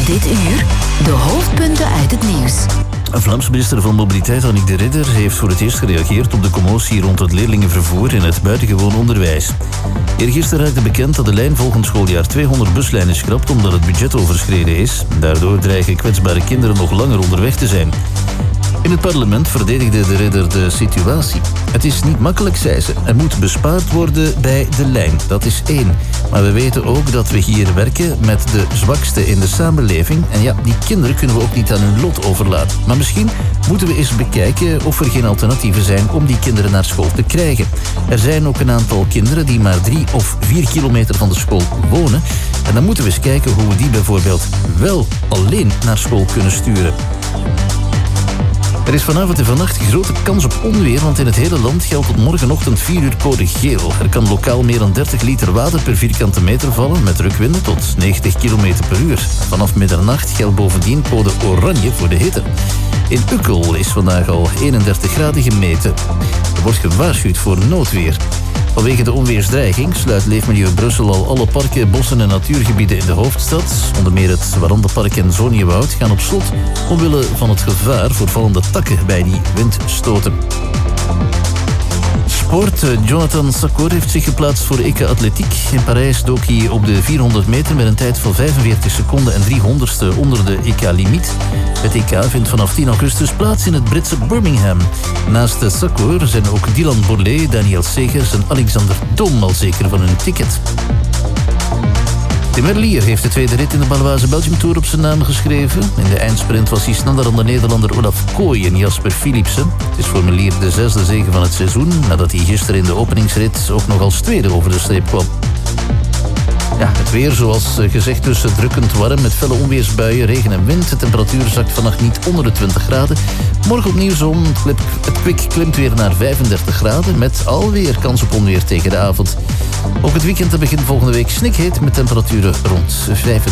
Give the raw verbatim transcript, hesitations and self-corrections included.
Dit uur de hoofdpunten uit het nieuws. Vlaamse minister van Mobiliteit Annick de Ridder heeft voor het eerst gereageerd op de commotie rond het leerlingenvervoer in het buitengewoon onderwijs. Eergisteren raakte bekend dat de lijn volgend schooljaar tweehonderd buslijnen schrapt omdat het budget overschreden is. Daardoor dreigen kwetsbare kinderen nog langer onderweg te zijn. In het parlement verdedigde de Ridder de situatie. Het is niet makkelijk, zei ze. Er moet bespaard worden bij de lijn. Dat is één. Maar we weten ook dat we hier werken met de zwaksten in de samenleving. En ja, die kinderen kunnen we ook niet aan hun lot overlaten. Maar misschien moeten we eens bekijken of er geen alternatieven zijn om die kinderen naar school te krijgen. Er zijn ook een aantal kinderen die maar drie of vier kilometer van de school wonen. En dan moeten we eens kijken hoe we die bijvoorbeeld wel alleen naar school kunnen sturen. Er is vanavond en vannacht grote kans op onweer, want in het hele land geldt tot morgenochtend vier uur code geel. Er kan lokaal meer dan dertig liter water per vierkante meter vallen, met drukwinden tot negentig kilometer per uur. Vanaf middernacht geldt bovendien code oranje voor de hitte. In Ukkel is vandaag al eenendertig graden gemeten. Er wordt gewaarschuwd voor noodweer. Vanwege de onweersdreiging sluit Leefmilieu Brussel al alle parken, bossen en natuurgebieden in de hoofdstad. Onder meer het Warandenpark en Zoniewoud gaan op slot omwille van het gevaar voor vallende takken bij die windstoten. Sport. Jonathan Sakor heeft zich geplaatst voor de E K Atletiek. In Parijs dook hij op de vierhonderd meter met een tijd van vijfenveertig seconden en drie honderdste onder de E K-limiet. Het E K vindt vanaf tien augustus plaats in het Britse Birmingham. Naast Sakor zijn ook Dylan Borlée, Daniel Segers en Alexander Dom al zeker van hun ticket. Tim Merlier heeft de tweede rit in de Baloise Belgium Tour op zijn naam geschreven. In de eindsprint was hij sneller dan de Nederlander Olaf Kooi en Jasper Philipsen. Het is voor Merlier de zesde zege van het seizoen, nadat hij gisteren in de openingsrit ook nog als tweede over de streep kwam. Ja, het weer, zoals gezegd, tussen drukkend warm met felle onweersbuien, regen en wind. De temperatuur zakt vannacht niet onder de twintig graden. Morgen opnieuw zon, het kwik klimt weer naar vijfendertig graden... met alweer kans op onweer tegen de avond. Ook het weekend te begin volgende week snikheet met temperaturen rond vijfendertig.